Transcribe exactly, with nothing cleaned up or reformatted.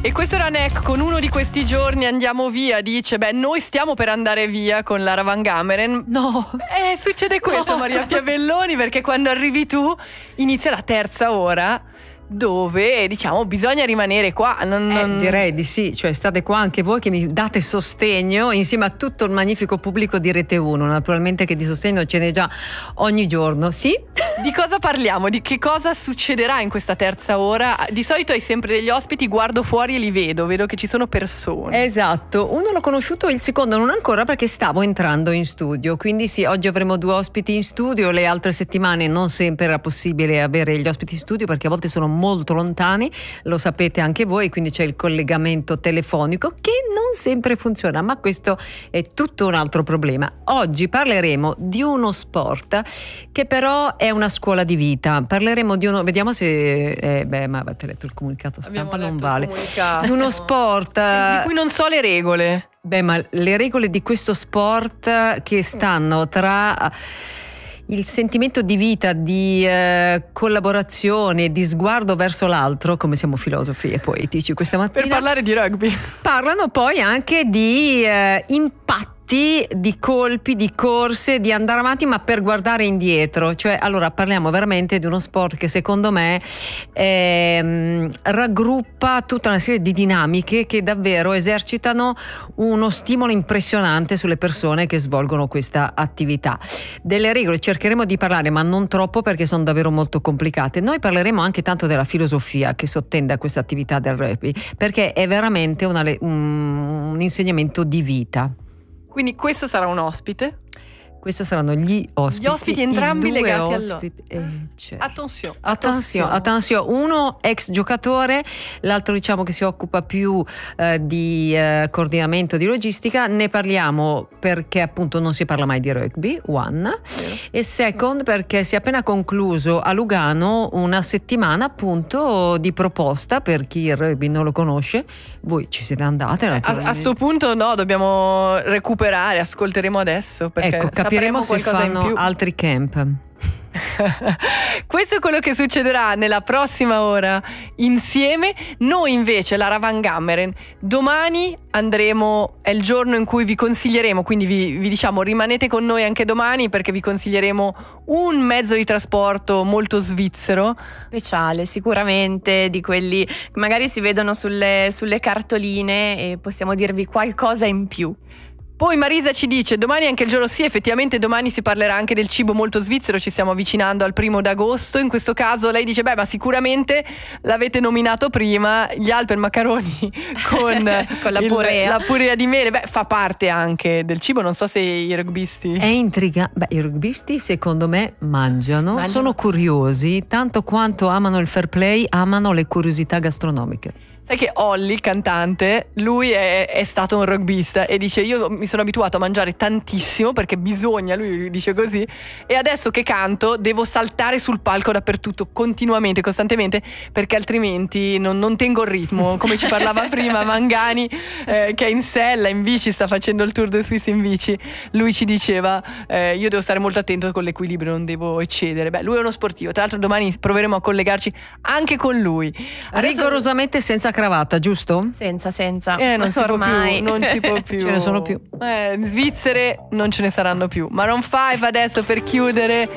E questo era Neck con Uno di questi giorni andiamo via. Dice, beh, noi stiamo per andare via con Lara Van Gameren. No. Eh, succede questo, no. Maria Pia Belloni, perché quando arrivi tu inizia la terza ora, dove diciamo bisogna rimanere qua. Non, non... Eh, direi di sì, cioè state qua anche voi che mi date sostegno insieme a tutto il magnifico pubblico di Rete uno, naturalmente, che di sostegno ce n'è già ogni giorno. Sì? Di cosa parliamo? Di che cosa succederà in questa terza ora? Di solito hai sempre degli ospiti, guardo fuori e li vedo, vedo che ci sono persone. Esatto, uno l'ho conosciuto, il secondo non ancora perché stavo entrando in studio, quindi sì, oggi avremo due ospiti in studio, le altre settimane non sempre era possibile avere gli ospiti in studio perché a volte sono molto lontani, lo sapete anche voi, quindi c'è il collegamento telefonico che non sempre funziona, ma questo è tutto un altro problema. Oggi parleremo di uno sport che però è una scuola di vita, parleremo di uno, vediamo se eh, beh, ma avete letto il comunicato stampa, non vale, di uno sport di cui non so le regole. Beh, ma le regole di questo sport che stanno tra il sentimento di vita, di eh, collaborazione, di sguardo verso l'altro, come siamo filosofi e poetici questa mattina. Per parlare di rugby. Parlano poi anche di eh, impatti, di colpi, di corse, di andare avanti ma per guardare indietro. Cioè, allora parliamo veramente di uno sport che secondo me eh, raggruppa tutta una serie di dinamiche che davvero esercitano uno stimolo impressionante sulle persone che svolgono questa attività. Delle regole cercheremo di parlare, ma non troppo perché sono davvero molto complicate. Noi parleremo anche tanto della filosofia che sottende a questa attività del rugby, perché è veramente una, un, un insegnamento di vita. Quindi questo sarà un ospite. Questo saranno gli ospiti. Gli ospiti entrambi legati ospiti. all'o. Eh, certo. Attenzione. Attenzione, attenzione. Uno ex giocatore, l'altro diciamo che si occupa più eh, di eh, coordinamento, di logistica. Ne parliamo perché appunto non si parla mai di rugby, one. Sì. E second perché si è appena concluso a Lugano una settimana appunto di proposta per chi il rugby non lo conosce. Voi ci siete andate? A, a sto punto no, dobbiamo recuperare, ascolteremo adesso perché ecco, capiremo se fanno in più. altri camp. Questo è quello che succederà nella prossima ora insieme. Noi invece, Lara Van Gameren, domani andremo, è il giorno in cui vi consiglieremo, quindi vi, vi diciamo rimanete con noi anche domani perché vi consiglieremo un mezzo di trasporto molto svizzero, speciale sicuramente, di quelli che magari si vedono sulle, sulle cartoline e possiamo dirvi qualcosa in più. Poi Marisa ci dice domani è anche il giorno, sì effettivamente domani si parlerà anche del cibo molto svizzero, ci stiamo avvicinando al primo d'agosto. In questo caso lei dice beh ma sicuramente l'avete nominato prima, gli Alpen Macaroni con, con la, il, purea. la purea di mele, beh fa parte anche del cibo, non so se i rugbisti è intriga, beh i rugbisti secondo me mangiano, mangiano, sono curiosi tanto quanto amano il fair play, amano le curiosità gastronomiche. Sai che Olly, il cantante, lui è, è stato un rugbista e dice io mi sono abituato a mangiare tantissimo perché bisogna, lui dice così, e adesso che canto devo saltare sul palco dappertutto continuamente, costantemente, perché altrimenti non, non tengo il ritmo, come ci parlava prima Mangani eh, che è in sella, in bici, sta facendo il Tour de Suisse in bici, lui ci diceva eh, io devo stare molto attento con l'equilibrio, non devo eccedere. Beh, lui è uno sportivo, tra l'altro domani proveremo a collegarci anche con lui. Adesso... rigorosamente senza cravatta, giusto? Senza, senza. Eh, non si ormai può più, non si può più. Ce ne sono più. Eh, Svizzere non ce ne saranno più. Maroon cinque adesso per chiudere.